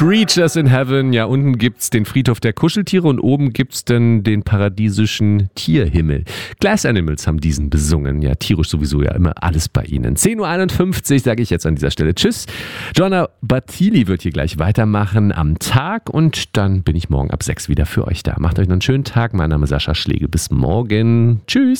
Creatures in Heaven. Ja, unten gibt's den Friedhof der Kuscheltiere und oben gibt's dann den paradiesischen Tierhimmel. Glass Animals haben diesen besungen. Ja, tierisch sowieso ja immer alles bei ihnen. 10.51 Uhr sage ich jetzt an dieser Stelle Tschüss. Gianna Battili wird hier gleich weitermachen am Tag und dann bin ich morgen ab 6 wieder für euch da. Macht euch noch einen schönen Tag. Mein Name ist Sascha Schlegel. Bis morgen. Tschüss.